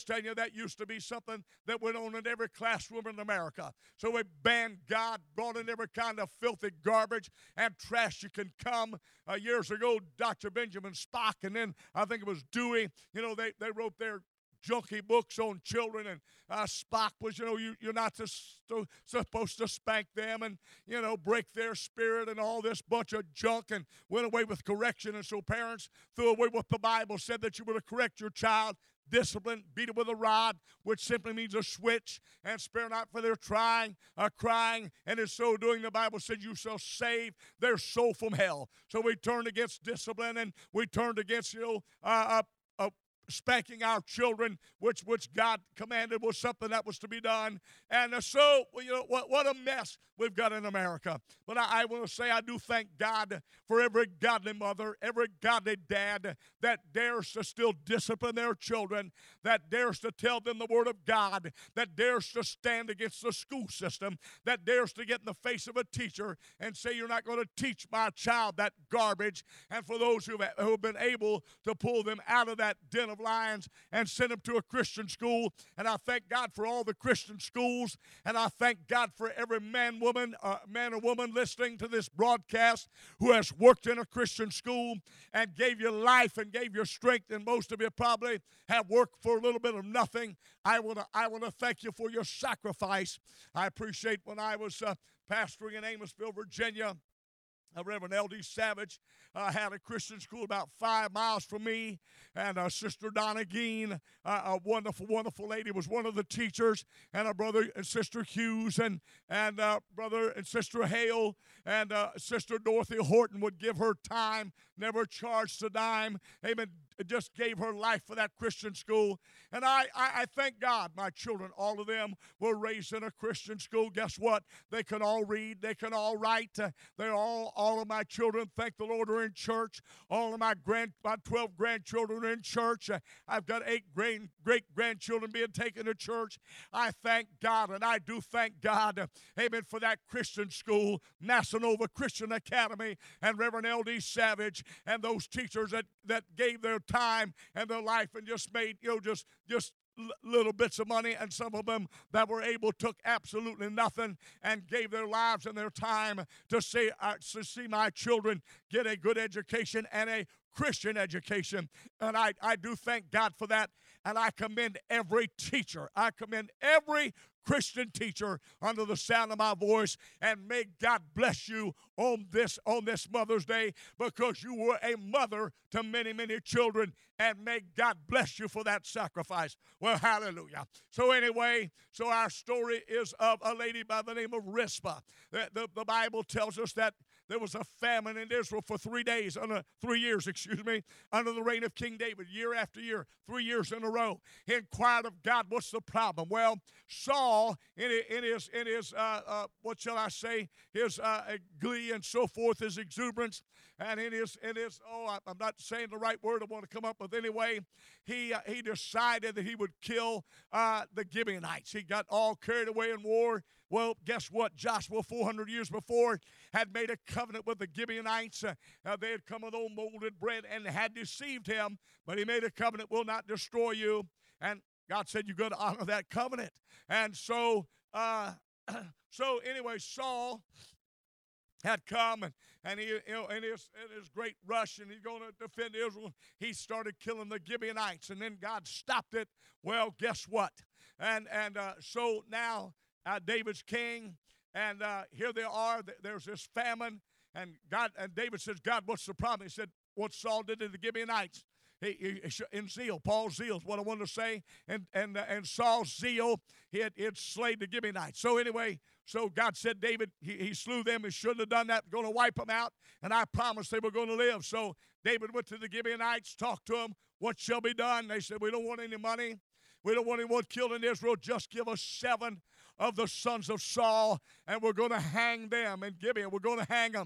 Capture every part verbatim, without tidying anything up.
telling you, that used to be something that went on in every classroom in America. So we banned God, brought in every kind of filthy garbage and trash you can come. Uh, years ago, Doctor Benjamin Spock, and then I think it was Dewey, you know, they, they wrote their junky books on children, and uh, Spock was, you know, you, you're not to, to, supposed to spank them and, you know, break their spirit and all this bunch of junk, and went away with correction. And so parents threw away what the Bible said, that you were to correct your child, discipline, beat it with a rod, which simply means a switch, and spare not for their trying, uh, crying, and in so doing, the Bible said, you shall save their soul from hell. So we turned against discipline, and we turned against, you know, uh, uh, uh, spanking our children, which which God commanded was something that was to be done. And uh, so, well, you know, what, what a mess we've got in America. But I, I want to say I do thank God for every godly mother, every godly dad that dares to still discipline their children, that dares to tell them the Word of God, that dares to stand against the school system, that dares to get in the face of a teacher and say, you're not going to teach my child that garbage. And for those who have, who have been able to pull them out of that den of lions and send them to a Christian school. And I thank God for all the Christian schools, and I thank God for every man, woman, uh, man or woman listening to this broadcast who has worked in a Christian school and gave your life and gave your strength, and most of you probably have worked for a little bit of nothing. I want to I want to thank you for your sacrifice. I appreciate when I was uh, pastoring in Amosville, Virginia, Uh, Reverend L D Savage uh, had a Christian school about five miles from me, and uh, Sister Donna Geen, uh, a wonderful, wonderful lady, was one of the teachers, and our brother and Sister Hughes, and and uh, brother and Sister Hale, and uh, Sister Dorothy Horton would give her time, never charged a dime. Amen. Just gave her life for that Christian school. And I, I, I thank God my children, all of them, were raised in a Christian school. Guess what? They can all read. They can all write. Uh, they're all, all of my children, thank the Lord, are in church. All of my grand, my twelve grandchildren are in church. Uh, I've got eight great, great grandchildren being taken to church. I thank God, and I do thank God, uh, amen, for that Christian school, Massanova Christian Academy, and Reverend L D Savage, and those teachers that, that gave their time and their life and just made, you know, just, just little bits of money, and some of them that were able took absolutely nothing and gave their lives and their time to see, uh, to see my children get a good education and a Christian education. And I, I do thank God for that, and I commend every teacher. I commend every Christian teacher under the sound of my voice, and may God bless you on this on this Mother's Day, because you were a mother to many, many children, and may God bless you for that sacrifice. Well, hallelujah. So anyway, so our story is of a lady by the name of Rizpah. The, the, the Bible tells us that there was a famine in Israel for three days, under, three years, excuse me, under the reign of King David, year after year, three years in a row. He inquired of God, what's the problem? Well, Saul, in, in his, in his uh, uh, what shall I say, his uh, glee and so forth, his exuberance, and in his, in his oh, I'm not saying the right word I want to come up with anyway, he, uh, he decided that he would kill uh, the Gibeonites. He got all carried away in war. Well, guess what? Joshua, four hundred years before, had made a covenant with the Gibeonites. Uh, uh, they had come with old molded bread and had deceived him, but he made a covenant, will not destroy you. And God said, you've got to honor that covenant. And so, uh, so anyway, Saul had come, and, and he, you know, in his, in his great rush, and he's going to defend Israel, he started killing the Gibeonites, and then God stopped it. Well, guess what? And, and uh, so now, Uh, David's king, and uh, here they are. There's this famine, and God and David says, God, what's the problem? He said, what Saul did to the Gibeonites. He, he, in zeal, Paul's zeal is what I wanted to say, and and uh, and Saul's zeal, he had, he had slayed the Gibeonites. So anyway, so God said, David, he, he slew them. He shouldn't have done that. Going to wipe them out, and I promised they were going to live. So David went to the Gibeonites, talked to them. What shall be done? They said, we don't want any money. We don't want anyone killed in Israel. Just give us seven of the sons of Saul, and we're going to hang them in Gibeon. We're going to hang them.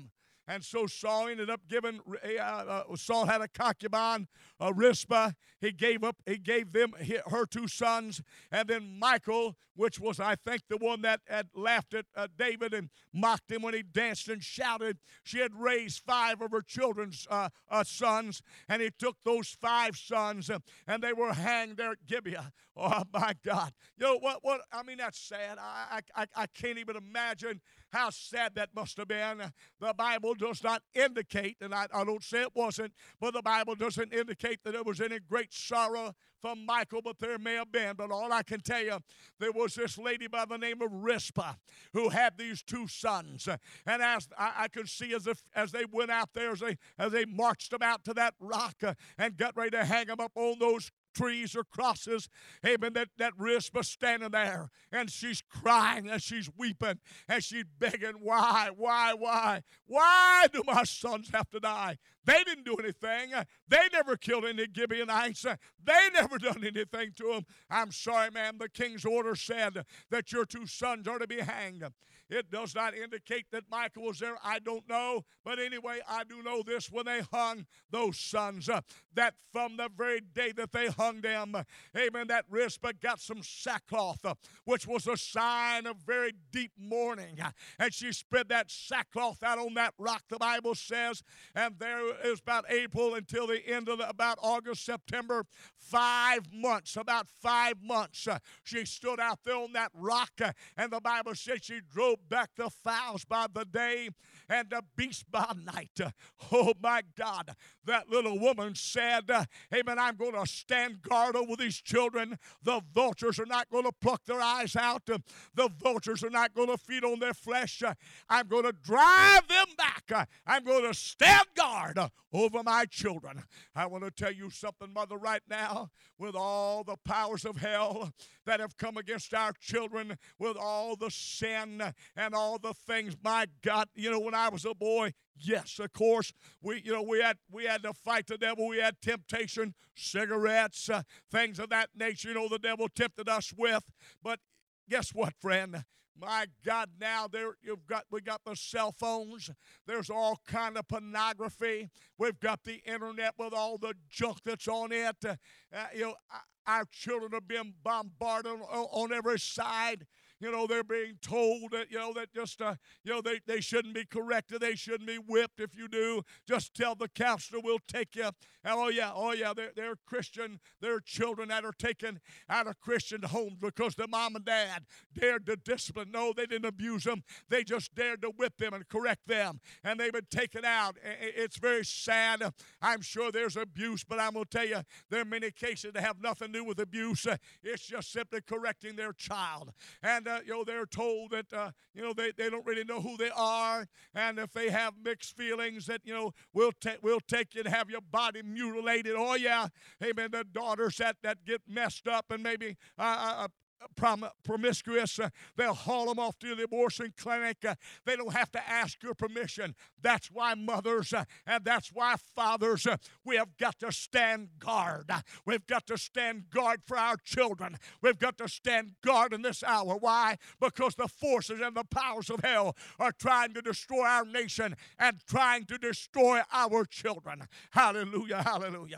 And so Saul ended up giving, uh, uh, Saul had a concubine, uh, Rizpah. He gave up, he gave them her two sons. And then Michal, which was, I think, the one that had laughed at uh, David and mocked him when he danced and shouted, she had raised five of her children's uh, uh, sons. And he took those five sons, uh, and they were hanged there at Gibeah. Oh, my God. You know, what, what, I mean, that's sad. I, I, I can't even imagine how sad that must have been. The Bible does not indicate, and I, I don't say it wasn't, but the Bible doesn't indicate that there was any great sorrow from Michal, but there may have been. But all I can tell you, there was this lady by the name of Rizpah who had these two sons. And as I, I could see as if as they went out there, as they, as they marched them out to that rock uh, and got ready to hang them up on those trees or crosses, amen, that, that Rizpah standing there, and she's crying, and she's weeping, and she's begging, why, why, why, why do my sons have to die? They didn't do anything. They never killed any Gibeonites. They never done anything to them. I'm sorry, ma'am, the king's order said that your two sons are to be hanged. It does not indicate that Michal was there. I don't know. But anyway, I do know this. When they hung those sons, uh, that from the very day that they hung them, uh, amen, that Rizpah got some sackcloth, uh, which was a sign of very deep mourning. Uh, and she spread that sackcloth out on that rock, the Bible says. And there is about April until the end of the, about August, September, five months, about five months. Uh, she stood out there on that rock, uh, and the Bible says she drove back the fowls by the day and the beasts by night. Uh, oh, my God. That little woman said, uh, amen, I'm going to stand guard over these children. The vultures are not going to pluck their eyes out. Uh, the vultures are not going to feed on their flesh. Uh, I'm going to drive them back. Uh, I'm going to stand guard uh, over my children. I want to tell you something, Mother, right now, with all the powers of hell that have come against our children, with all the sin and all the things. My God, you know, when I was a boy, yes, of course, we, you know, we had we had to fight the devil. We had temptation, cigarettes, uh, things of that nature. You know, the devil tempted us with. But guess what, friend? My God, now there you've got we got the cell phones. There's all kind of pornography. We've got the internet with all the junk that's on it. Uh, you know, our children are being bombarded on, on every side. You know, they're being told that, you know, that just, uh, you know, they, they shouldn't be corrected. They shouldn't be whipped. If you do, just tell the counselor, we'll take you. Oh, yeah, oh, yeah, they're, they're Christian. They're children that are taken out of Christian homes because their mom and dad dared to discipline. No, they didn't abuse them. They just dared to whip them and correct them. And they've been taken out. It's very sad. I'm sure there's abuse, but I'm going to tell you, there are many cases that have nothing to do with abuse. It's just simply correcting their child. And uh, you know, they're told that, uh, you know, they, they don't really know who they are. And if they have mixed feelings that, you know, we'll, ta- we'll take you and have your body mutilated. Oh, yeah. Amen. The daughters that, that get messed up and maybe uh, uh, Prom- promiscuous, uh, they'll haul them off to the abortion clinic. Uh, they don't have to ask your permission. That's why mothers uh, and that's why fathers, uh, we have got to stand guard. Uh, we've got to stand guard for our children. We've got to stand guard in this hour. Why? Because the forces and the powers of hell are trying to destroy our nation and trying to destroy our children. Hallelujah, hallelujah.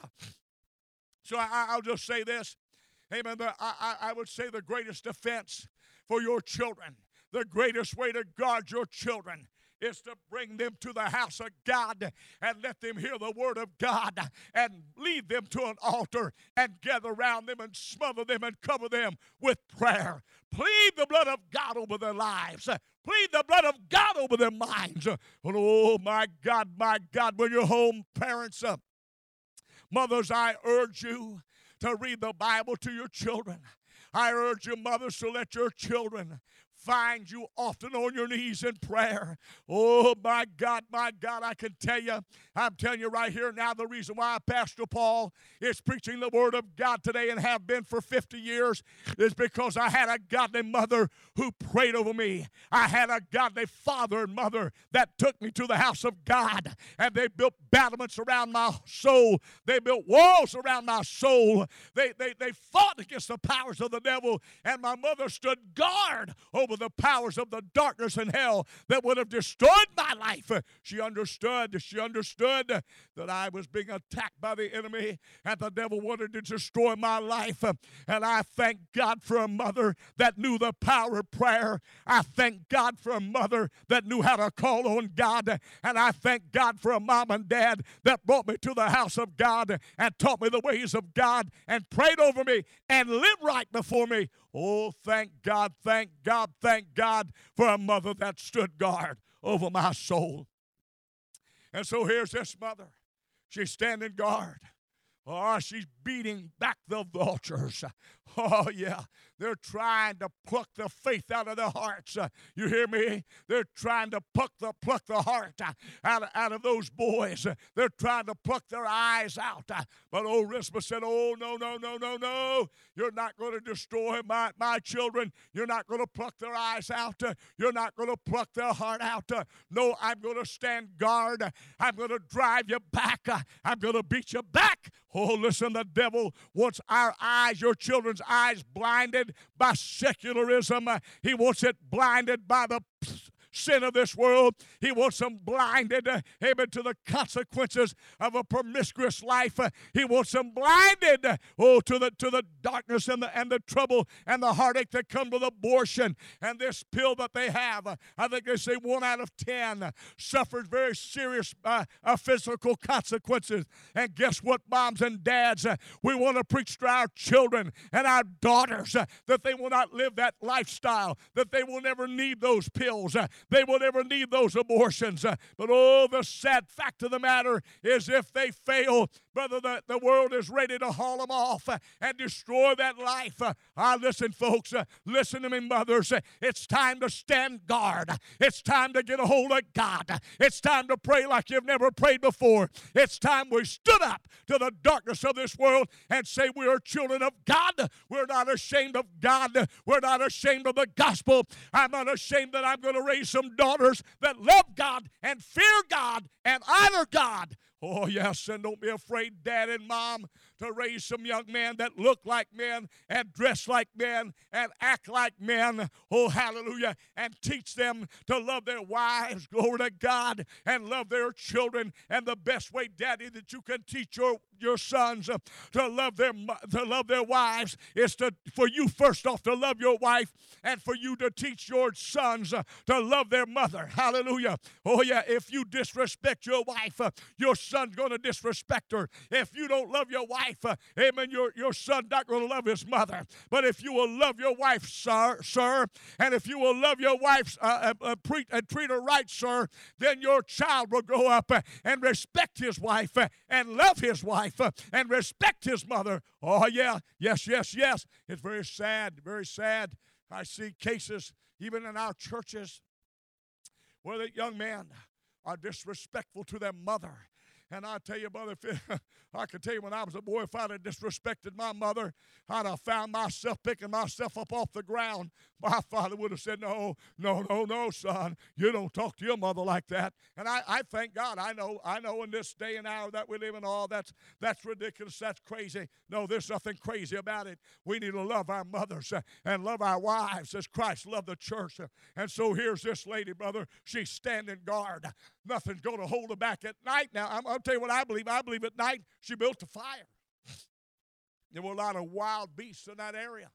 So I, I'll just say this. Amen. The, I, I would say the greatest defense for your children, the greatest way to guard your children is to bring them to the house of God and let them hear the word of God and lead them to an altar and gather around them and smother them and cover them with prayer. Plead the blood of God over their lives. Plead the blood of God over their minds. Oh, my God, my God, when you're home, parents, uh, mothers, I urge you to read the Bible to your children. I urge you, mothers, to let your children find you often on your knees in prayer. Oh, my God, my God, I can tell you, I'm telling you right here now, the reason why Pastor Paul is preaching the word of God today and have been for fifty years is because I had a godly mother who prayed over me. I had a godly father and mother that took me to the house of God, and they built battlements around my soul. They built walls around my soul. They, they, they fought against the powers of the devil, and my mother stood guard over the powers of the darkness and hell that would have destroyed my life. She understood. She understood that I was being attacked by the enemy and the devil wanted to destroy my life. And I thank God for a mother that knew the power of prayer. I thank God for a mother that knew how to call on God. And I thank God for a mom and dad that brought me to the house of God and taught me the ways of God and prayed over me and lived right before me. Oh, thank God, thank God, thank God for a mother that stood guard over my soul. And so here's this mother. She's standing guard. Oh, she's beating back the vultures. Oh, yeah. They're trying to pluck the faith out of their hearts. Uh, you hear me? They're trying to pluck the, pluck the heart uh, out, of, out of those boys. Uh, they're trying to pluck their eyes out. Uh, but old Rizpah said, oh, no, no, no, no, no. You're not going to destroy my, my children. You're not going to pluck their eyes out. Uh, you're not going to pluck their heart out. Uh, no, I'm going to stand guard. Uh, I'm going to drive you back. Uh, I'm going to beat you back. Oh, listen, the devil wants our eyes, your children's eyes, blinded by secularism. Uh, he wants it blinded by the sin of this world. He wants them blinded, uh, amen, to the consequences of a promiscuous life. Uh, he wants them blinded, uh, oh, to the to the darkness and the and the trouble and the heartache that come with abortion and this pill that they have. Uh, I think they say one out of ten uh, suffers very serious uh, uh, physical consequences. And guess what, moms and dads? Uh, we want to preach to our children and our daughters uh, that they will not live that lifestyle, that they will never need those pills. Uh, They will never need those abortions. Uh, but oh, the sad fact of the matter is if they fail, brother, the, the world is ready to haul them off uh, and destroy that life. Uh, ah, listen, folks. Uh, listen to me, mothers. Uh, it's time to stand guard. It's time to get a hold of God. It's time to pray like you've never prayed before. It's time we stood up to the darkness of this world and say we are children of God. We're not ashamed of God. We're not ashamed of the gospel. I'm not ashamed that I'm going to raise some daughters that love God and fear God and honor God. Oh, yes, and don't be afraid, Dad and Mom, to raise some young men that look like men and dress like men and act like men. Oh, hallelujah. And teach them to love their wives, glory to God, and love their children. And the best way, Daddy, that you can teach your, your sons uh, to love their to love their wives is to for you first off to love your wife and for you to teach your sons uh, to love their mother. Hallelujah. Oh, yeah, if you disrespect your wife, uh, your son's going to disrespect her. If you don't love your wife, uh, amen, your, your son's not going to love his mother. But if you will love your wife, sir, sir, and if you will love your wife uh, uh, uh, treat, uh, treat her right, sir, then your child will grow up uh, and respect his wife uh, and love his wife uh, and respect his mother. Oh, yeah, yes, yes, yes. It's very sad, very sad. I see cases even in our churches where the young men are disrespectful to their mother. And I tell you, brother, if it, I can tell you when I was a boy, if I'd have disrespected my mother, I'd have found myself picking myself up off the ground. My father would have said, no, no, no, no, son, you don't talk to your mother like that. And I, I thank God, I know, I know in this day and hour that we live in, all that's that's ridiculous, that's crazy. No, there's nothing crazy about it. We need to love our mothers uh, and love our wives as Christ loved the church. Uh, and so here's this lady, brother, she's standing guard. Nothing's going to hold her back at night. Now, I'm, I'll tell you what I believe. I believe at night she built a fire. There were a lot of wild beasts in that area.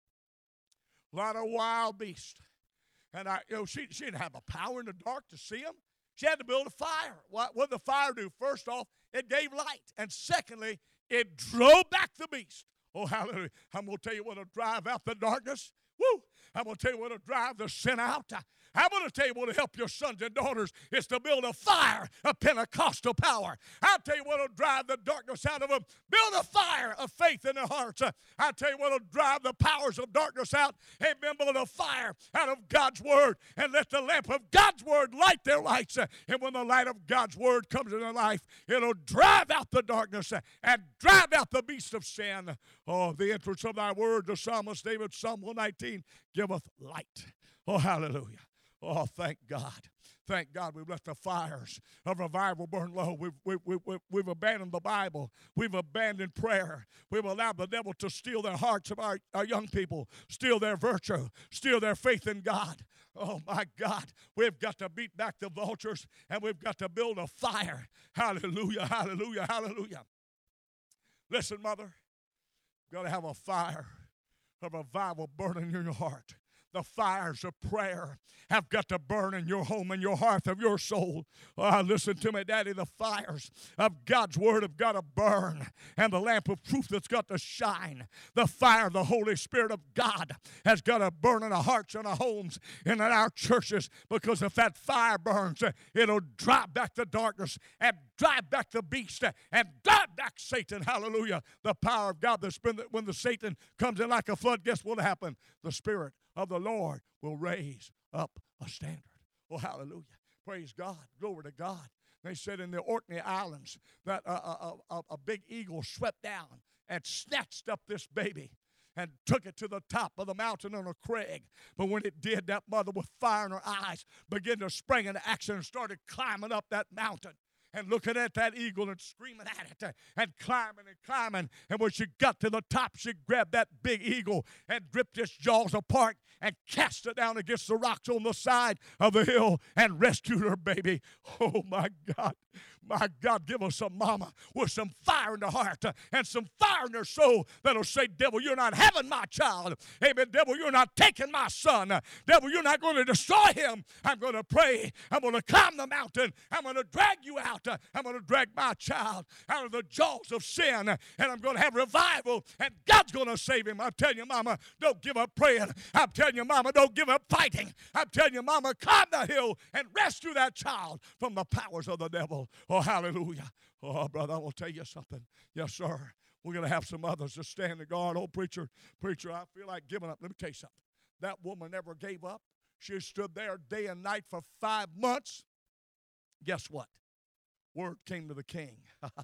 A lot of wild beasts. And I, you know, she, she didn't have a power in the dark to see them. She had to build a fire. What, what did the fire do? First off, it gave light. And secondly, it drove back the beast. Oh, hallelujah. I'm going to tell you what will drive out the darkness. Woo! I'm going to tell you what will drive the sin out. I'm going to tell you what will help your sons and daughters is to build a fire of Pentecostal power. I'll tell you what will drive the darkness out of them. Build a fire of faith in their hearts. I'll tell you what will drive the powers of darkness out. Amen. Build a fire out of God's word and let the lamp of God's word light their lights. And when the light of God's word comes in their life, it'll drive out the darkness and drive out the beast of sin. Oh, the entrance of thy word, the psalmist David, Psalm one nineteen, giveth light. Oh, hallelujah. Oh, thank God. Thank God we've let the fires of revival burn low. We've, we've, we've, we've abandoned the Bible. We've abandoned prayer. We've allowed the devil to steal their hearts of our, our young people, steal their virtue, steal their faith in God. Oh, my God. We've got to beat back the vultures, and we've got to build a fire. Hallelujah, hallelujah, hallelujah. Listen, mother, you've got to have a fire of revival burning in your heart. The fires of prayer have got to burn in your home and your heart of your soul. Oh, listen to me, Daddy. The fires of God's Word have got to burn, and the lamp of truth that's got to shine. The fire of the Holy Spirit of God has got to burn in our hearts and our homes and in our churches, because if that fire burns, it'll drive back the darkness and drive back the beast and drive back Satan. Hallelujah. The power of God that's been, when the Satan comes in like a flood, guess what will happen? The Spirit of the Lord will raise up a standard. Oh, hallelujah. Praise God. Glory to God. They said in the Orkney Islands that a, a, a, a big eagle swept down and snatched up this baby and took it to the top of the mountain on a crag. But when it did, that mother with fire in her eyes began to spring into action and started climbing up that mountain and looking at that eagle and screaming at it and climbing and climbing. And when she got to the top, she grabbed that big eagle and ripped its jaws apart and cast it down against the rocks on the side of the hill and rescued her baby. Oh, my God. My God, give us a mama with some fire in the heart uh, and some fire in her soul that'll say, devil, you're not having my child. Amen. Devil, you're not taking my son. Uh, devil, you're not going to destroy him. I'm going to pray. I'm going to climb the mountain. I'm going to drag you out. Uh, I'm going to drag my child out of the jaws of sin. Uh, and I'm going to have revival. And God's going to save him. I'm telling you, mama, don't give up praying. I'm telling you, mama, don't give up fighting. I'm telling you, mama, climb the hill and rescue that child from the powers of the devil. Oh, hallelujah. Oh, brother, I will tell you something. Yes, sir. We're going to have some others to stand the guard. Oh, preacher, preacher, I feel like giving up. Let me tell you something. That woman never gave up. She stood there day and night for five months. Guess what? Word came to the king.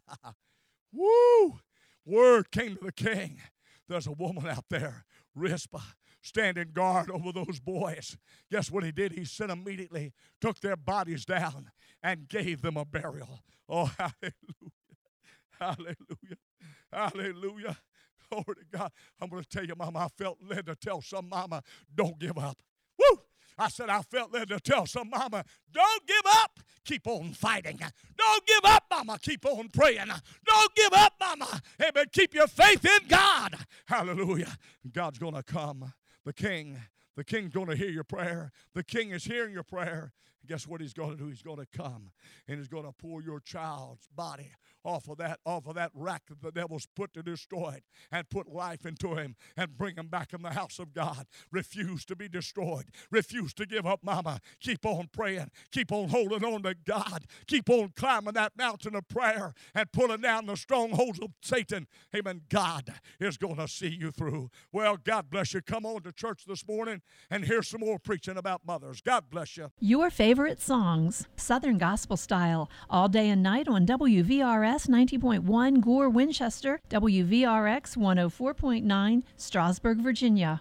Woo! Word came to the king. There's a woman out there, Rizpah, standing guard over those boys. Guess what he did? He sent immediately, took their bodies down, and gave them a burial. Oh, hallelujah. Hallelujah. Hallelujah. Glory to God. I'm going to tell you, mama, I felt led to tell some mama, don't give up. Woo! I said I felt led to tell some mama, don't give up. Keep on fighting. Don't give up, mama. Keep on praying. Don't give up, mama. Amen. Keep your faith in God. Hallelujah. God's going to come. The king, the king's going to hear your prayer. The king is hearing your prayer. Guess what he's going to do? He's going to come and he's going to pull your child's body off of that, off of that rack that the devil's put to destroy it and put life into him and bring him back in the house of God. Refuse to be destroyed. Refuse to give up, mama. Keep on praying. Keep on holding on to God. Keep on climbing that mountain of prayer and pulling down the strongholds of Satan. Amen. God is going to see you through. Well, God bless you. Come on to church this morning and hear some more preaching about mothers. God bless you. Your favorite songs, Southern Gospel Style, all day and night on W V R S ninety point one Gore, Winchester, W V R X one oh four point nine, Strasburg, Virginia.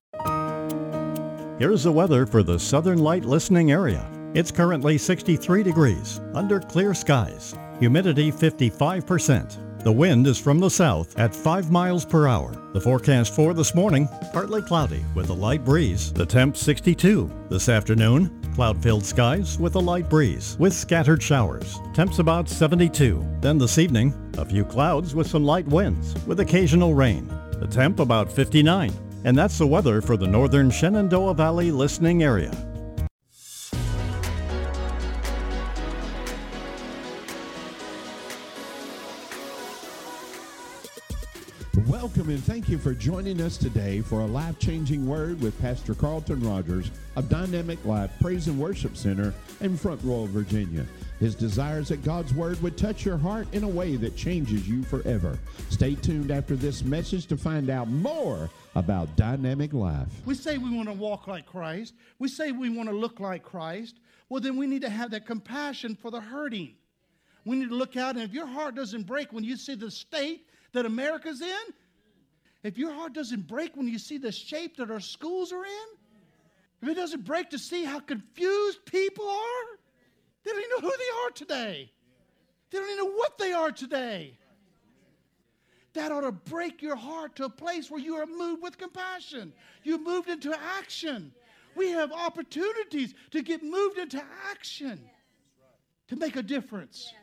Here's the weather for the Southern Light listening area. It's currently sixty-three degrees, under clear skies. Humidity fifty-five percent. The wind is from the south at five miles per hour. The forecast for this morning, partly cloudy with a light breeze. The temp sixty-two. This afternoon, cloud-filled skies with a light breeze with scattered showers. Temps about seventy-two. Then this evening, a few clouds with some light winds with occasional rain. The temp about fifty-nine. And that's the weather for the northern Shenandoah Valley listening area. Welcome and thank you for joining us today for a life-changing word with Pastor Carlton Rogers of Dynamic Life Praise and Worship Center in Front Royal, Virginia. His desire is that God's word would touch your heart in a way that changes you forever. Stay tuned after this message to find out more about Dynamic Life. We say we want to walk like Christ. We say we want to look like Christ. Well, then we need to have that compassion for the hurting. We need to look out, and if your heart doesn't break when you see the state that America's in, if your heart doesn't break when you see the shape that our schools are in, If it doesn't break to see how confused people are, they don't even know who they are today. They don't even know what they are today. That ought to break your heart to a place where you are moved with compassion. You moved into action. We have opportunities to get moved into action to make a difference.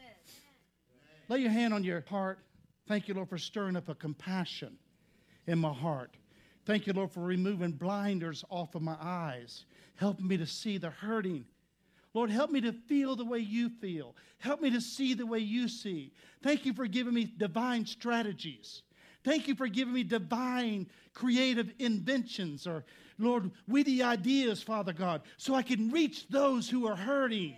Lay your hand on your heart. Thank you, Lord, for stirring up a compassion in my heart. Thank you, Lord, for removing blinders off of my eyes, helping me to see the hurting. Lord, help me to feel the way you feel. Help me to see the way you see. Thank you for giving me divine strategies. Thank you for giving me divine creative inventions or, Lord, witty ideas, Father God, so I can reach those who are hurting.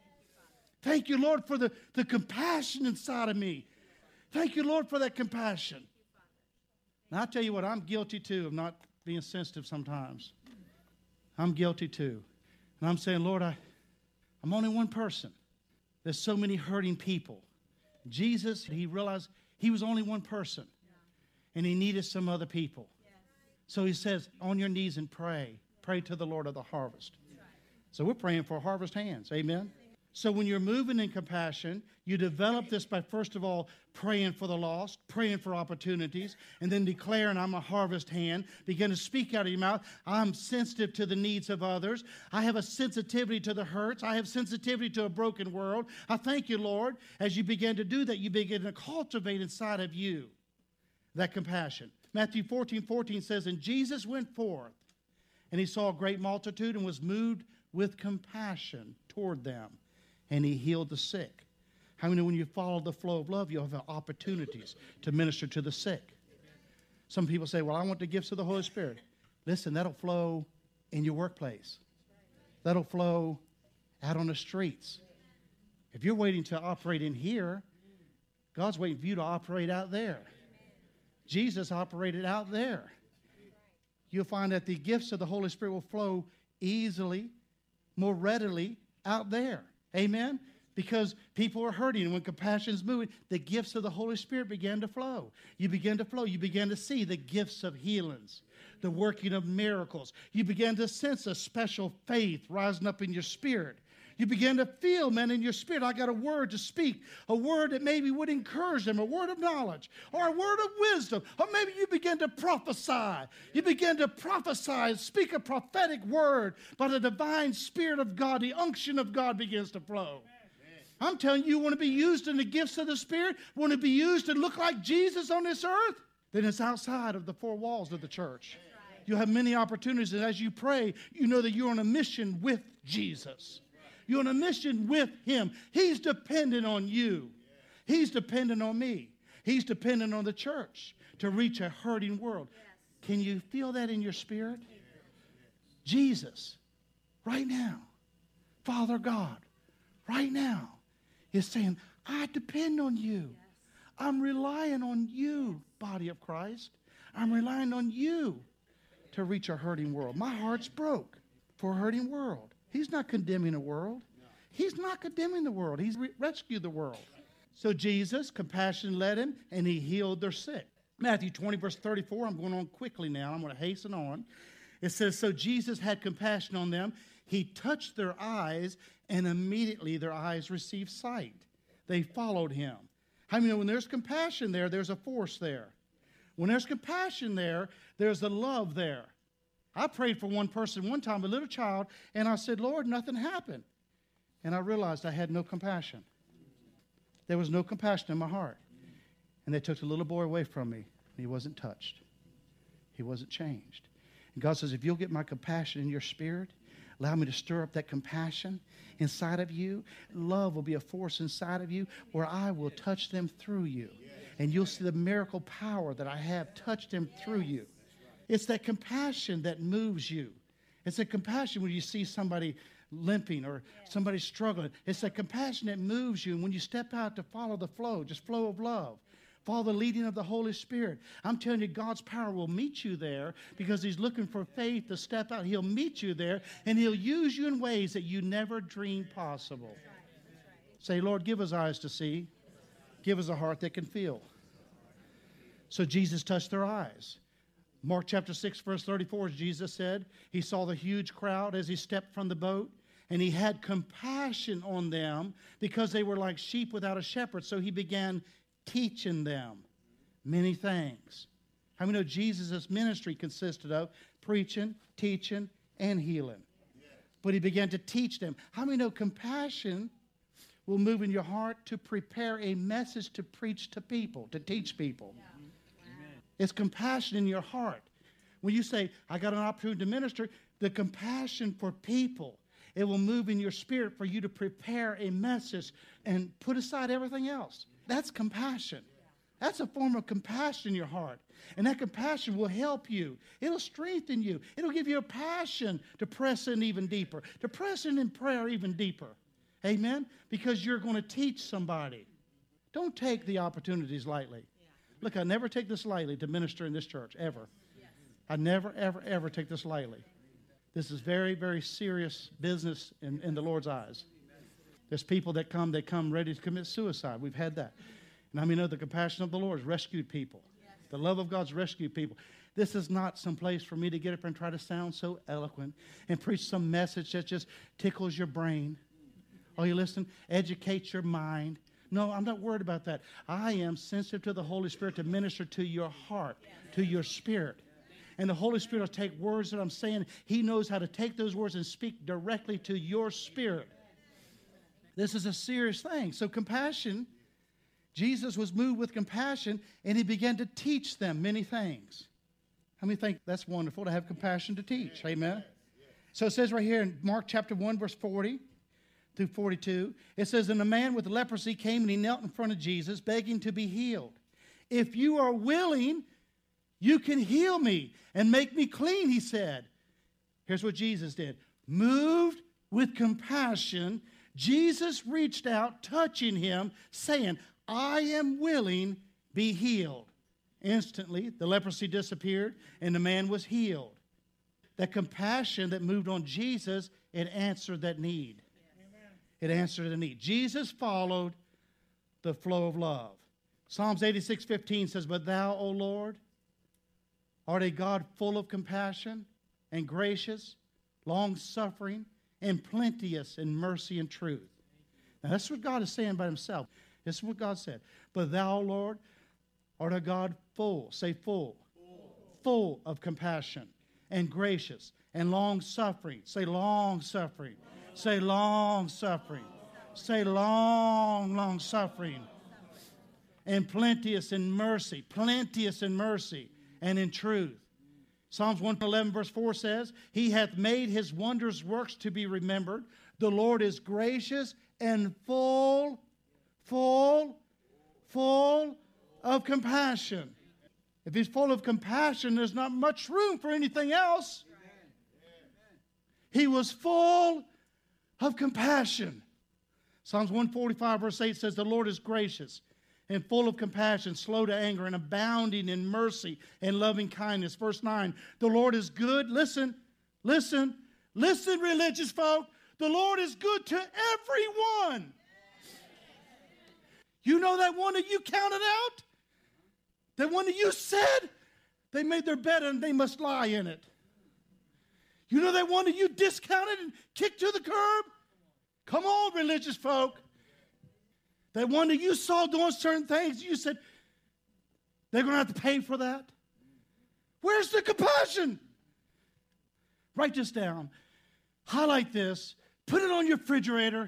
Thank you, Lord, for the, the compassion inside of me. Thank you, Lord, for that compassion. Now, I'll tell you what, I'm guilty, too, of not being sensitive sometimes. I'm guilty, too. And I'm saying, Lord, I, I'm only one person. There's so many hurting people. Jesus, he realized he was only one person, and he needed some other people. So he says, on your knees and pray. Pray to the Lord of the harvest. So we're praying for harvest hands. Amen. So when you're moving in compassion, you develop this by, first of all, praying for the lost, praying for opportunities, and then declaring, I'm a harvest hand. Begin to speak out of your mouth. I'm sensitive to the needs of others. I have a sensitivity to the hurts. I have sensitivity to a broken world. I thank you, Lord. As you begin to do that, you begin to cultivate inside of you that compassion. Matthew fourteen fourteen says, and Jesus went forth, and he saw a great multitude and was moved with compassion toward them. And he healed the sick. How many know when you follow the flow of love, you'll have opportunities to minister to the sick? Some people say, well, I want the gifts of the Holy Spirit. Listen, that'll flow in your workplace. That'll flow out on the streets. If you're waiting to operate in here, God's waiting for you to operate out there. Jesus operated out there. You'll find that the gifts of the Holy Spirit will flow easily, more readily out there. Amen? Because people are hurting, and when compassion is moving, the gifts of the Holy Spirit began to flow. You begin to flow. You begin to see the gifts of healings, the working of miracles. You begin to sense a special faith rising up in your spirit. You begin to feel, man, in your spirit, I got a word to speak, a word that maybe would encourage them, a word of knowledge, or a word of wisdom, or maybe you begin to prophesy. You begin to prophesy and speak a prophetic word by the divine Spirit of God. The unction of God begins to flow. I'm telling you, you want to be used in the gifts of the Spirit, want to be used to look like Jesus on this earth, then it's outside of the four walls of the church. You'll have many opportunities, and as you pray, you know that you're on a mission with Jesus. You're on a mission with him. He's dependent on you. He's dependent on me. He's dependent on the church to reach a hurting world. Can you feel that in your spirit? Jesus, right now, Father God, right now, is saying, I depend on you. I'm relying on you, body of Christ. I'm relying on you to reach a hurting world. My heart's broke for a hurting world. He's not condemning the world. He's not condemning the world. He's re- rescued the world. So Jesus, compassion led him, and he healed their sick. Matthew twenty, verse thirty-four, I'm going on quickly now. I'm going to hasten on. It says, so Jesus had compassion on them. He touched their eyes, and immediately their eyes received sight. They followed him. How many know when there's compassion there, there's a force there? When there's compassion there, there's a love there. I prayed for one person one time, a little child, and I said, Lord, nothing happened. And I realized I had no compassion. There was no compassion in my heart. And they took the little boy away from me, and he wasn't touched. He wasn't changed. And God says, if you'll get my compassion in your spirit, allow me to stir up that compassion inside of you, love will be a force inside of you where I will touch them through you. And you'll see the miracle power that I have touched them through you. It's that compassion that moves you. It's a compassion when you see somebody limping or somebody struggling. It's that compassion that moves you. And when you step out to follow the flow, just flow of love, follow the leading of the Holy Spirit, I'm telling you, God's power will meet you there because he's looking for faith to step out. He'll meet you there, and he'll use you in ways that you never dreamed possible. Say, Lord, give us eyes to see. Give us a heart that can feel. So Jesus touched their eyes. Mark chapter six, verse thirty-four, as Jesus said, he saw the huge crowd as he stepped from the boat, and he had compassion on them because they were like sheep without a shepherd. So he began teaching them many things. How many know Jesus' ministry consisted of preaching, teaching, and healing? But he began to teach them. How many know compassion will move in your heart to prepare a message to preach to people, to teach people? Yeah. It's compassion in your heart. When you say, I got an opportunity to minister, the compassion for people, it will move in your spirit for you to prepare a message and put aside everything else. That's compassion. That's a form of compassion in your heart. And that compassion will help you. It'll strengthen you. It'll give you a passion to press in even deeper, to press in in prayer even deeper. Amen? Because you're going to teach somebody. Don't take the opportunities lightly. Look, I never take this lightly to minister in this church, ever. I never, ever, ever take this lightly. This is very, very serious business in, in the Lord's eyes. There's people that come, they come ready to commit suicide. We've had that. And I mean, know the compassion of the Lord has rescued people. The love of God's rescued people. This is not some place for me to get up and try to sound so eloquent and preach some message that just tickles your brain. Are you listening? Educates your mind. No, I'm not worried about that. I am sensitive to the Holy Spirit to minister to your heart, to your spirit. And the Holy Spirit will take words that I'm saying. He knows how to take those words and speak directly to your spirit. This is a serious thing. So compassion, Jesus was moved with compassion, and he began to teach them many things. How many think that's wonderful to have compassion to teach? Amen? So it says right here in Mark chapter one, verse forty through forty-two, it says, and a man with leprosy came and he knelt in front of Jesus, begging to be healed. If you are willing, you can heal me and make me clean, he said. Here's what Jesus did. Moved with compassion, Jesus reached out, touching him, saying, I am willing, be healed. Instantly, the leprosy disappeared and the man was healed. That compassion that moved on Jesus, it answered that need. It answered the need. Jesus followed the flow of love. Psalms eighty-six fifteen says, but thou, O Lord, art a God full of compassion and gracious, long-suffering, and plenteous in mercy and truth. Now, that's what God is saying about himself. This is what God said. But thou, Lord, art a God full, say full, full, full of compassion and gracious and long-suffering. Say long-suffering. Say long-suffering. Say long, long-suffering. And plenteous in mercy. Plenteous in mercy and in truth. Psalms one eleven verse four says, he hath made his wondrous works to be remembered. The Lord is gracious and full, full, full of compassion. If he's full of compassion, there's not much room for anything else. He was full of compassion. Psalms one forty-five verse eight says, the Lord is gracious and full of compassion, slow to anger, and abounding in mercy and loving kindness. Verse nine, the Lord is good. Listen, listen, listen, religious folk. The Lord is good to everyone. You know that one that you counted out? That one that you said? They made their bed and they must lie in it. You know that one that you discounted and kicked to the curb? Come on, religious folk. That one that you saw doing certain things, you said, they're going to have to pay for that? Where's the compassion? Write this down. Highlight this. Put it on your refrigerator.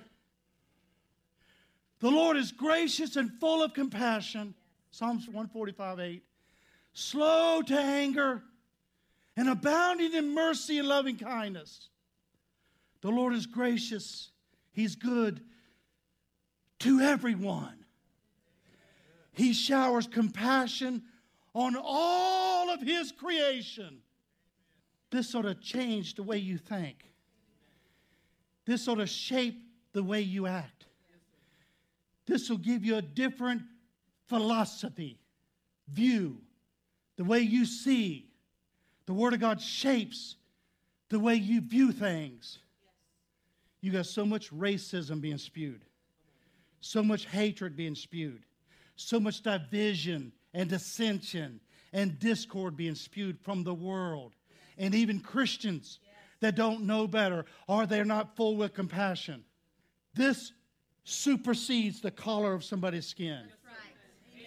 The Lord is gracious and full of compassion. Psalms one forty-five eight. Slow to anger and abounding in mercy and loving kindness. The Lord is gracious. He's good to everyone. He showers compassion on all of his creation. This sort of changed the way you think. This sort of shaped the way you act. This will give you a different philosophy, view, the way you see. The Word of God shapes the way you view things. You got so much racism being spewed, so much hatred being spewed, so much division and dissension and discord being spewed from the world. And even Christians that don't know better, or they're not full with compassion. This supersedes the color of somebody's skin. That's right.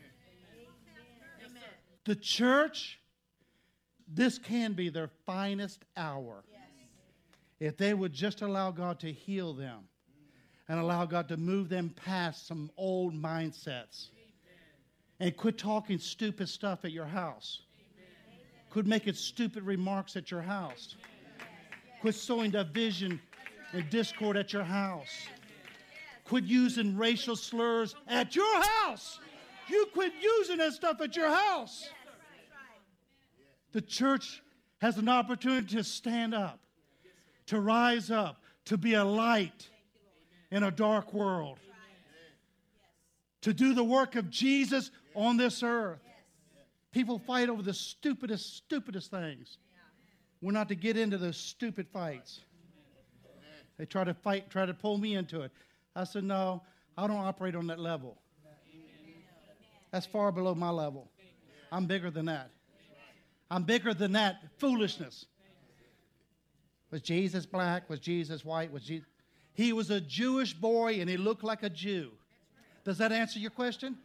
Amen. Amen. The church, this can be their finest hour. Yes. If they would just allow God to heal them and allow God to move them past some old mindsets. And quit talking stupid stuff at your house. Quit making stupid remarks at your house. Quit sowing division and discord at your house. Quit using racial slurs at your house. You quit using that stuff at your house. The church has an opportunity to stand up, to rise up, to be a light in a dark world, to do the work of Jesus on this earth. People fight over the stupidest, stupidest things. We're not to get into those stupid fights. They try to fight, try to pull me into it. I said, no, I don't operate on that level. That's far below my level. I'm bigger than that. I'm bigger than that foolishness. Was Jesus black? Was Jesus white? Was Jesus... He was a Jewish boy and he looked like a Jew. Does that answer your question?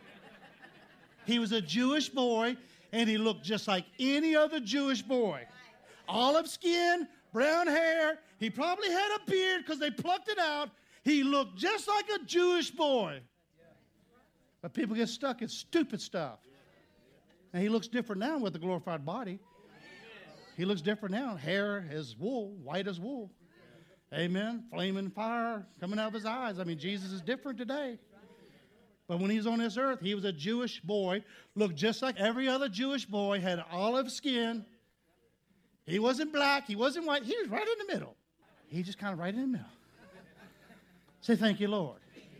He was a Jewish boy and he looked just like any other Jewish boy. Olive skin, brown hair. He probably had a beard because they plucked it out. He looked just like a Jewish boy. But people get stuck in stupid stuff. And he looks different now with the glorified body. He looks different now. Hair is wool, white as wool. Amen. Flaming fire coming out of his eyes. I mean, Jesus is different today. But when he was on this earth, he was a Jewish boy, looked just like every other Jewish boy, had olive skin. He wasn't black, he wasn't white, he was right in the middle. He just kind of right in the middle. Say, thank you, Lord.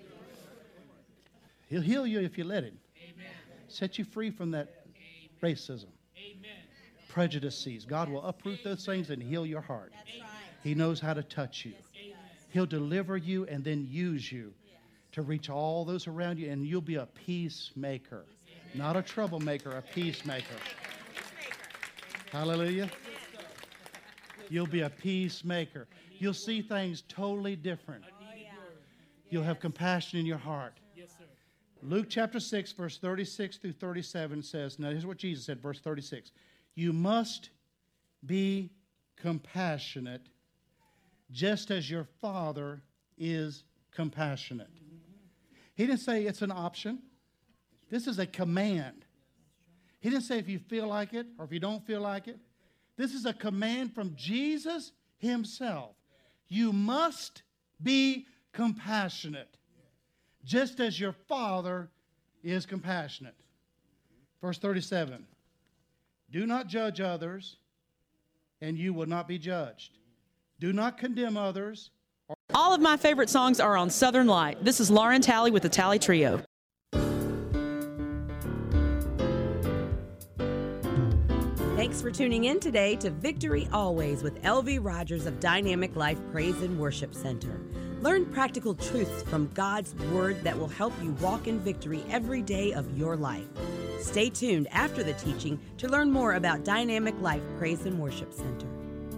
He'll heal you if you let him. Amen. Set you free from that Amen. racism, Amen. prejudices. God will uproot those things and heal your heart. That's right. He knows how to touch you. Amen. He'll deliver you and then use you to reach all those around you, and you'll be a peacemaker. Not a troublemaker, a peacemaker. Hallelujah. You'll be a peacemaker. You'll see things totally different. You'll have compassion in your heart. Yes, sir. Luke chapter six, verse thirty-six through thirty-seven says, now here's what Jesus said, verse thirty-six. You must be compassionate just as your Father is compassionate. He didn't say it's an option. This is a command. He didn't say if you feel like it or if you don't feel like it. This is a command from Jesus himself. You must be compassionate, just as your Father is compassionate. Verse thirty-seven, do not judge others, and you will not be judged. Do not condemn others. All of my favorite songs are on Southern Light. This is Lauren Talley with the Talley Trio. Thanks for tuning in today to Victory Always with L V Rogers of Dynamic Life Praise and Worship Center. Learn practical truths from God's Word that will help you walk in victory every day of your life. Stay tuned after the teaching to learn more about Dynamic Life Praise and Worship Center.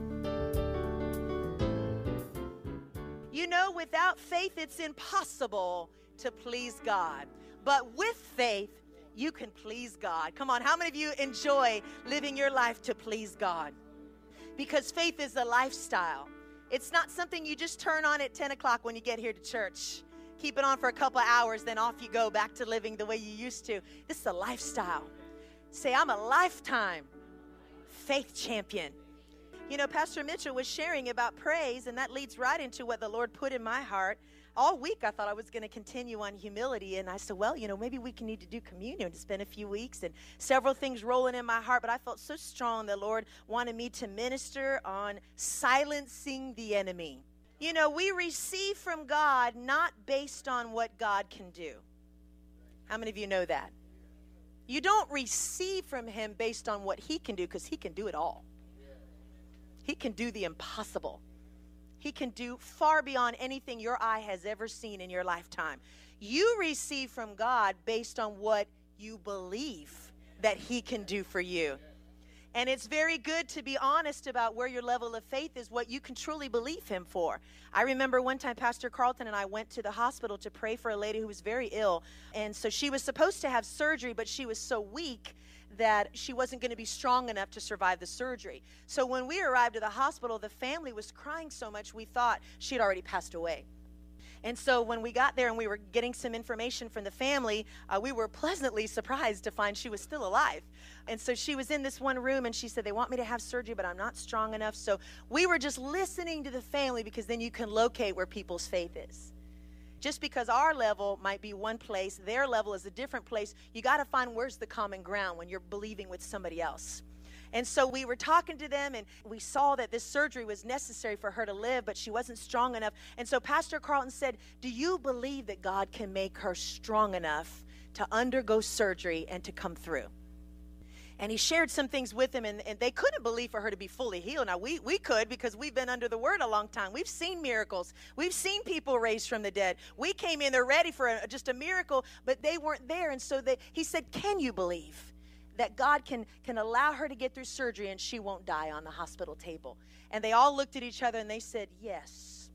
You know, without faith, it's impossible to please God. But with faith, you can please God. Come on, how many of you enjoy living your life to please God? Because faith is a lifestyle. It's not something you just turn on at ten o'clock when you get here to church. Keep it on for a couple of hours, then off you go back to living the way you used to. This is a lifestyle. Say, I'm a lifetime faith champion. You know, Pastor Mitchell was sharing about praise, and that leads right into what the Lord put in my heart. All week I thought I was going to continue on humility, and I said, well, you know, maybe we can need to do communion. It's been a few weeks and several things rolling in my heart, but I felt so strong the Lord wanted me to minister on silencing the enemy. You know, we receive from God not based on what God can do. How many of you know that? You don't receive from him based on what he can do, because he can do it all. He can do the impossible. He can do far beyond anything your eye has ever seen in your lifetime. You receive from God based on what you believe that he can do for you. And it's very good to be honest about where your level of faith is, what you can truly believe him for. I remember one time Pastor Carlton and I went to the hospital to pray for a lady who was very ill. And so she was supposed to have surgery, but she was so weak that she wasn't going to be strong enough to survive the surgery. So when we arrived at the hospital, the family was crying so much we thought she had already passed away. And so when we got there and we were getting some information from the family, uh, we were pleasantly surprised to find she was still alive. And so she was in this one room and she said, they want me to have surgery, but I'm not strong enough. So we were just listening to the family, because then you can locate where people's faith is. Just because our level might be one place, their level is a different place, you got to find where's the common ground when you're believing with somebody else. And so we were talking to them, and we saw that this surgery was necessary for her to live, but she wasn't strong enough. And so Pastor Carlton said, do you believe that God can make her strong enough to undergo surgery and to come through? And he shared some things with them, and, and they couldn't believe for her to be fully healed. Now, we, we could, because we've been under the word a long time. We've seen miracles. We've seen people raised from the dead. We came in, they're ready for a, just a miracle, but they weren't there. And so they, he said, can you believe that God can, can allow her to get through surgery and she won't die on the hospital table? And they all looked at each other and they said, yes,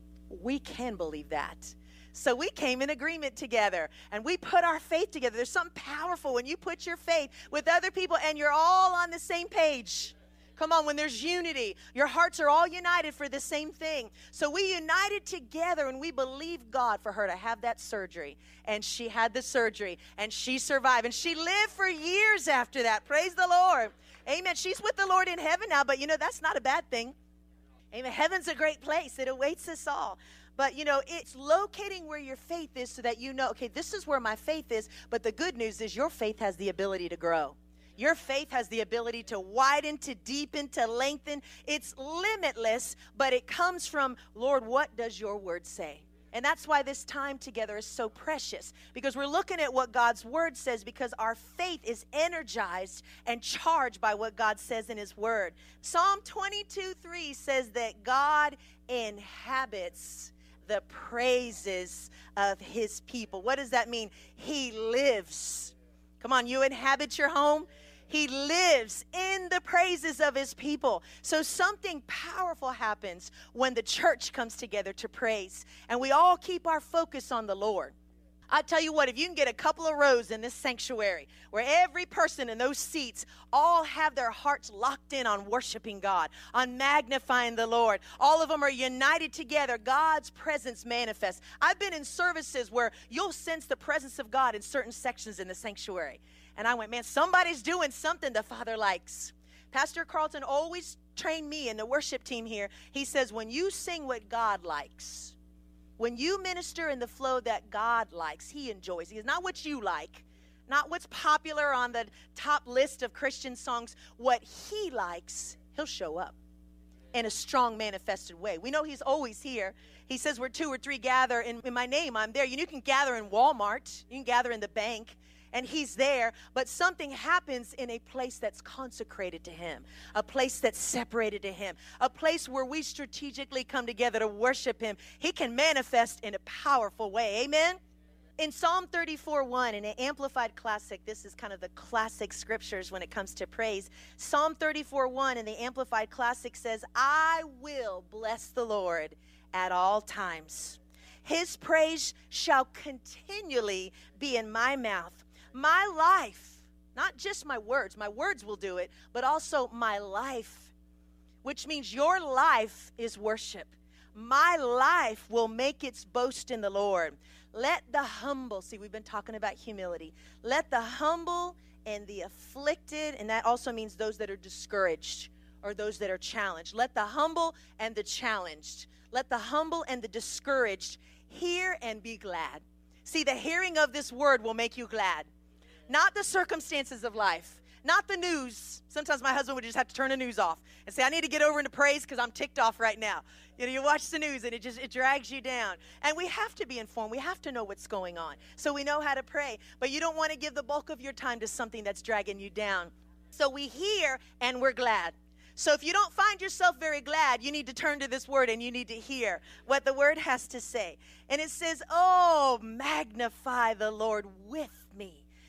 we can believe that. So we came in agreement together and we put our faith together. There's something powerful when you put your faith with other people and you're all on the same page. Come on, when there's unity, your hearts are all united for the same thing. So we united together and we believed God for her to have that surgery. And she had the surgery and she survived. And she lived for years after that. Praise the Lord. Amen. She's with the Lord in heaven now, but you know, that's not a bad thing. Amen. Heaven's a great place. It awaits us all. But, you know, it's locating where your faith is so that you know, okay, this is where my faith is. But the good news is your faith has the ability to grow. Your faith has the ability to widen, to deepen, to lengthen. It's limitless, but it comes from, Lord, what does your word say? And that's why this time together is so precious, because we're looking at what God's word says, because our faith is energized and charged by what God says in his word. Psalm twenty-two three says that God inhabits the praises of his people. What does that mean? He lives. Come on, you inhabit your home. He lives in the praises of his people. So something powerful happens when the church comes together to praise. And we all keep our focus on the Lord. I tell you what, if you can get a couple of rows in this sanctuary where every person in those seats all have their hearts locked in on worshiping God, on magnifying the Lord, all of them are united together, God's presence manifests. I've been in services where you'll sense the presence of God in certain sections in the sanctuary. And I went, man, somebody's doing something the Father likes. Pastor Carlton always trained me and the worship team here. He says, when you sing what God likes, when you minister in the flow that God likes, he enjoys. He is not what you like, not what's popular on the top list of Christian songs. What he likes, he'll show up in a strong manifested way. We know he's always here. He says where two or three gather in, in my name, I'm there. You, know, you can gather in Walmart. You can gather in the bank. And he's there, but something happens in a place that's consecrated to him, a place that's separated to him, a place where we strategically come together to worship him. He can manifest in a powerful way. Amen? In Psalm thirty-four one, in an Amplified Classic, this is kind of the classic scriptures when it comes to praise. Psalm thirty-four one in the Amplified Classic says, I will bless the Lord at all times. His praise shall continually be in my mouth. My life, not just my words, my words will do it, but also my life, which means your life is worship. My life will make its boast in the Lord. Let the humble, see, we've been talking about humility. Let the humble and the afflicted, and that also means those that are discouraged or those that are challenged. Let the humble and the challenged, let the humble and the discouraged hear and be glad. See, the hearing of this word will make you glad. Not the circumstances of life, not the news. Sometimes my husband would just have to turn the news off and say, I need to get over into praise because I'm ticked off right now. You know, you watch the news and it just, it drags you down. And we have to be informed. We have to know what's going on so we know how to pray. But you don't want to give the bulk of your time to something that's dragging you down. So we hear and we're glad. So if you don't find yourself very glad, you need to turn to this word and you need to hear what the word has to say. And it says, oh, magnify the Lord with me.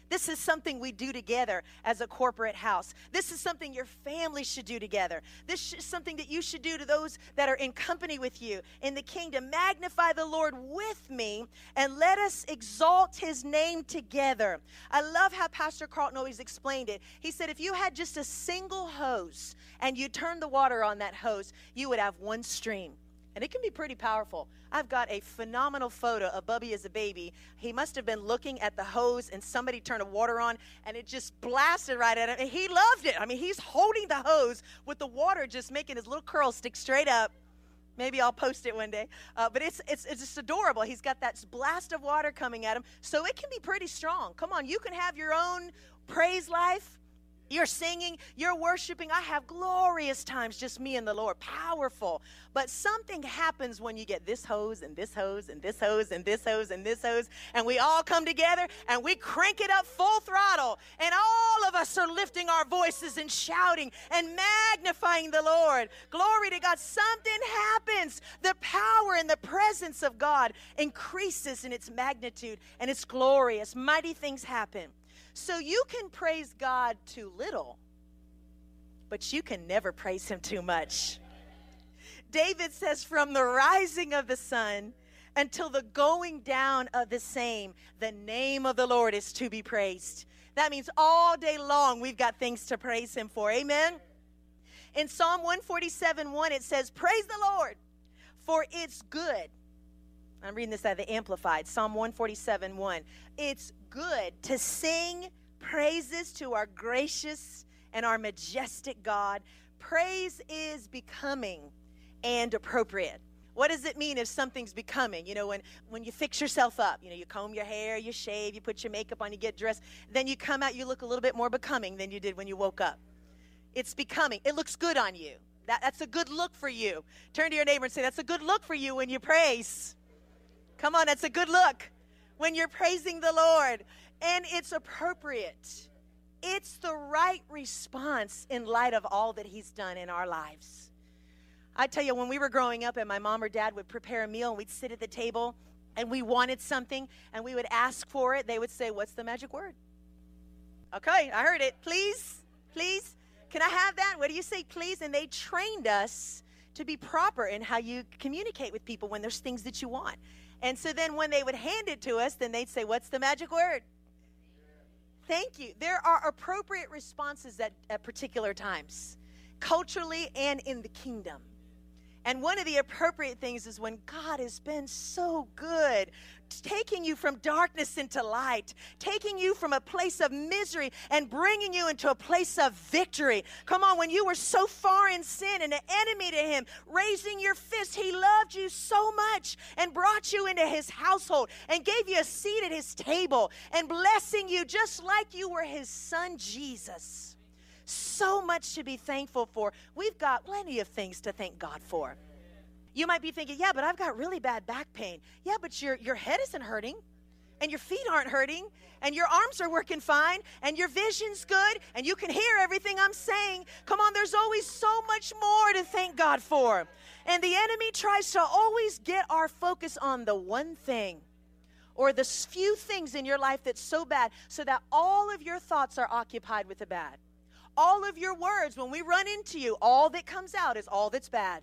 This is something we do together as a corporate house. This is something your family should do together. This is something that you should do to those that are in company with you in the kingdom. Magnify the Lord with me and let us exalt his name together. I love how Pastor Carlton always explained it. He said if you had just a single hose and you turned the water on that hose, you would have one stream. And it can be pretty powerful. I've got a phenomenal photo of Bubby as a baby. He must have been looking at the hose and somebody turned the water on and it just blasted right at him. And he loved it. I mean, he's holding the hose with the water just making his little curls stick straight up. Maybe I'll post it one day. Uh, but it's, it's, it's just adorable. He's got that blast of water coming at him. So it can be pretty strong. Come on, you can have your own praise life. You're singing, you're worshiping. I have glorious times, just me and the Lord, powerful. But something happens when you get this hose and this hose and this hose and this hose and this hose, and we all come together and we crank it up full throttle, and all of us are lifting our voices and shouting and magnifying the Lord. Glory to God. Something happens. The power and the presence of God increases in its magnitude, and it's glorious. Mighty things happen. So you can praise God too little, but you can never praise him too much. David says, from the rising of the sun until the going down of the same, the name of the Lord is to be praised. That means all day long we've got things to praise him for. Amen? In Psalm one forty-seven one, it says, praise the Lord, for it's good. I'm reading this out of the Amplified, Psalm one forty-seven one. It's good to sing praises to our gracious and our majestic God. Praise is becoming and appropriate. What does it mean if something's becoming? You know, when, when you fix yourself up, you know, you comb your hair, you shave, you put your makeup on, you get dressed, then you come out, you look a little bit more becoming than you did when you woke up. It's becoming. It looks good on you. That, that's a good look for you. Turn to your neighbor and say, that's a good look for you when you praise. Come on, that's a good look when you're praising the Lord. And it's appropriate. It's the right response in light of all that he's done in our lives. I tell you, when we were growing up and my mom or dad would prepare a meal and we'd sit at the table and we wanted something and we would ask for it, they would say, what's the magic word? Okay, I heard it. Please, please, can I have that? What do you say, please? And they trained us to be proper in how you communicate with people when there's things that you want. And so then when they would hand it to us, then they'd say, what's the magic word? Thank you. There are appropriate responses at, at particular times, culturally and in the kingdom. And one of the appropriate things is when God has been so good, taking you from darkness into light, taking you from a place of misery and bringing you into a place of victory. Come on, when you were so far in sin and an enemy to him, raising your fist, he loved you so much and brought you into his household and gave you a seat at his table and blessing you just like you were his son, Jesus. So much to be thankful for. We've got plenty of things to thank God for. You might be thinking, yeah, but I've got really bad back pain. Yeah, but your, your head isn't hurting, and your feet aren't hurting, and your arms are working fine, and your vision's good, and you can hear everything I'm saying. Come on, there's always so much more to thank God for. And the enemy tries to always get our focus on the one thing or the few things in your life that's so bad so that all of your thoughts are occupied with the bad. All of your words, when we run into you, all that comes out is all that's bad.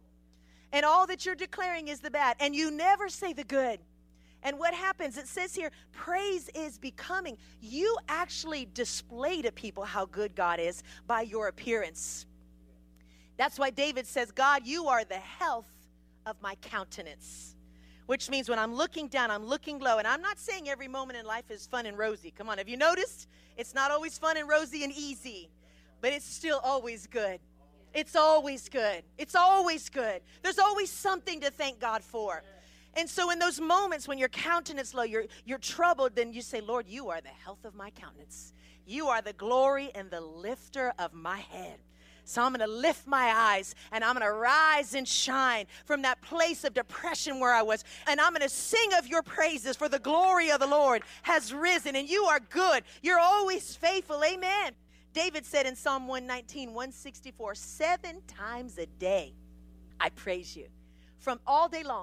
And all that you're declaring is the bad. And you never say the good. And what happens? It says here, praise is becoming. You actually display to people how good God is by your appearance. That's why David says, God, you are the health of my countenance. Which means when I'm looking down, I'm looking low. And I'm not saying every moment in life is fun and rosy. Come on, have you noticed? It's not always fun and rosy and easy. But it's still always good. It's always good. It's always good. There's always something to thank God for. And so in those moments when your countenance low, you're, you're troubled, then you say, Lord, you are the health of my countenance. You are the glory and the lifter of my head. So I'm going to lift my eyes and I'm going to rise and shine from that place of depression where I was. And I'm going to sing of your praises, for the glory of the Lord has risen. And you are good. You're always faithful. Amen. David said in Psalm one nineteen, one sixty-four, seven times a day I praise you. From all day long,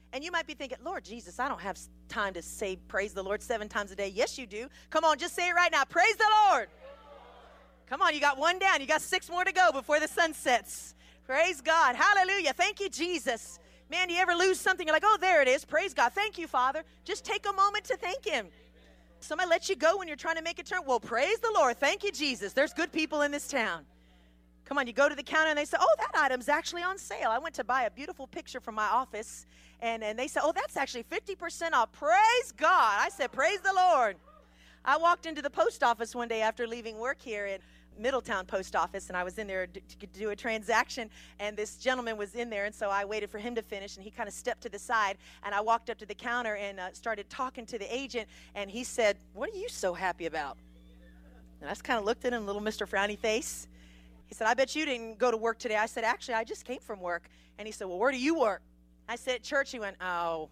And you might be thinking, Lord Jesus, I don't have time to say praise the Lord seven times a day. Yes, you do. Come on, just say it right now. Praise the Lord. Come on, you got one down. You got six more to go before the sun sets. Praise God. Hallelujah. Thank you, Jesus. Man, do you ever lose something? You're like, oh, there it is. Praise God. Thank you, Father. Just take a moment to thank him. Somebody lets you go when you're trying to make a turn. Well, praise the Lord. Thank you, Jesus. There's good people in this town. Come on, you go to the counter and they say, oh, that item's actually on sale. I went to buy a beautiful picture from my office, and, and they said, oh, that's actually fifty percent off. Praise God. I said, praise the Lord. I walked into the post office one day after leaving work here at Middletown Post Office, and I was in there to do a transaction, and this gentleman was in there, and so I waited for him to finish, and he kind of stepped to the side, and I walked up to the counter and uh, started talking to the agent, and he said, what are you so happy about? And I just kind of looked at him, little Mister Frowny Face. He said, I bet you didn't go to work today. I said, actually, I just came from work. And he said, well, where do you work? I said, at church. He went, oh.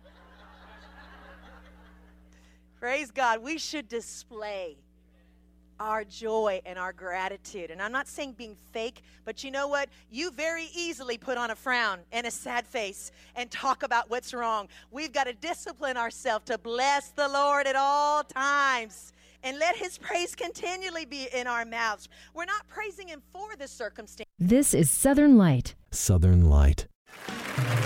Praise God. We should display our joy and our gratitude. And I'm not saying being fake, but you know what? You very easily put on a frown and a sad face and talk about what's wrong. We've got to discipline ourselves to bless the Lord at all times and let his praise continually be in our mouths. We're not praising him for the circumstance. This is Southern Light. Southern Light.